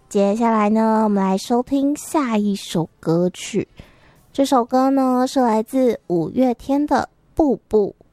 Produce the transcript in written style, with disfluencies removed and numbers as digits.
接下来呢，我们来收听下一首歌曲。这首歌呢是来自五月天的《步步》。